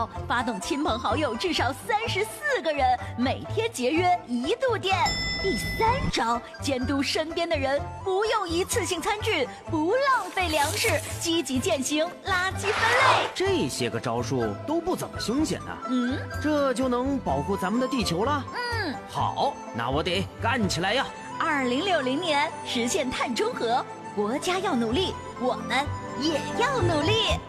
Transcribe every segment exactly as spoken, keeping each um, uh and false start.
招，发动亲朋好友至少三十四个人，每天节约一度电。第三招，监督身边的人不用一次性餐具，不浪费粮食，积极践行垃圾分类。 这些个招数都不怎么凶险呢。 嗯， 这就能保护咱们的地球了。 嗯， 好，那我得干起来呀！ 二零六零年实现碳中和，国家要努力，我们也要努力。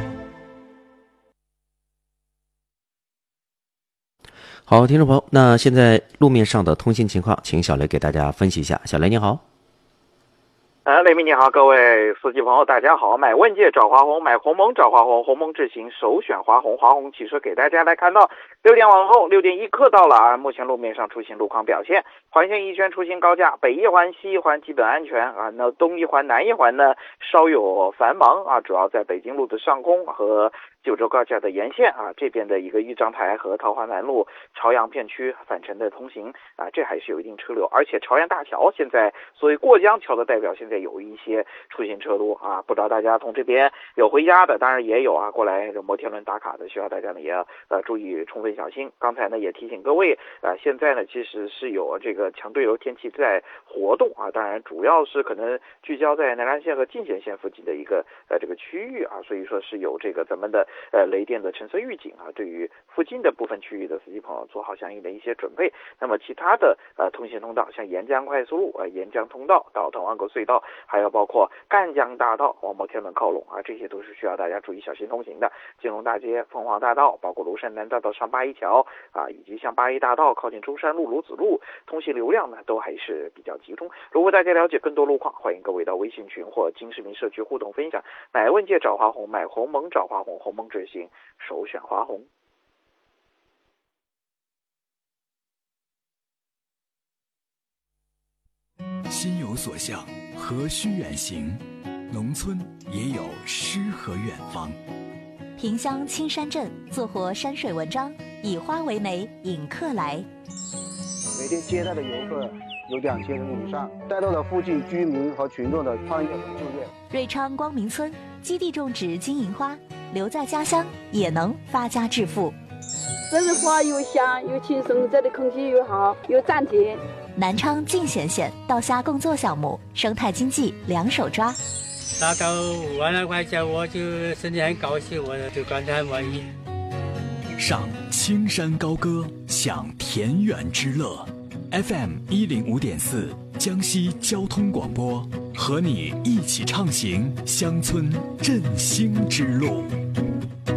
好，听众朋友，那现在路面上的通行情况，请小雷给大家分析一下。小雷你好。 呃，雷鸣你好，各位司机朋友大家好。买问界找华虹，买鸿蒙找华虹，鸿蒙智行首选华虹。华虹汽车给大家来看到六点往后六点一刻到了啊，目前路面上出行路况表现，环线一圈出行高架，北一环西一环基本安全啊，那东一环南一环呢稍有繁忙啊，主要在北京路的上空和九州高架的沿线啊，这边的一个豫章台和桃花南路朝阳片区返程的通行啊，这还是有一定车流，而且朝阳大桥现在作为过江桥的代表，现在有一些出行车路啊，不知道大家从这边有回家的，当然也有啊，过来摩天轮打卡的，需要大家呢也要呃注意充分小心。刚才呢也提醒各位啊，现在呢其实是有这个强对流天气在活动啊，当然主要是可能聚焦在南山线和进贤线附近的一个呃这个区域啊，所以说是有这个咱们的呃雷电的橙色预警啊，对于附近的部分区域的司机朋友做好相应的一些准备。那么其他的呃通行通道，像沿江快速路、呃沿江通道到滕王阁隧道，还有包括赣江大道往摩天轮靠拢啊，这些都是需要大家注意小心通行的。金融大街、凤凰大道，包括庐山南大道上八一桥啊，以及像八一大道靠近中山路、鲁子路，通行流量呢都还是比较集中。如果大家了解更多路况，欢迎各位到微信群或金市民社区互动分享。买问界找华虹，买鸿蒙找华虹，鸿蒙智行首选华虹。 心有所向，何须远行？农村也有诗和远方。 萍乡青山镇做活山水文章，以花为媒，引客来。 每天接待的游客有两千人以上，带动了附近居民和群众的创业和就业。 瑞昌光明村基地种植金银花，留在家乡也能发家致富。 这的花又香又轻松，这里空气又好又占地。 南昌进贤县稻虾共作项目，生态经济两手抓。 达到五万来块钱，我就心里很高兴，我就感到很满意。 上青山高歌，享田园之乐。F M 一零五点四，江西交通广播，和你一起畅行乡村振兴之路。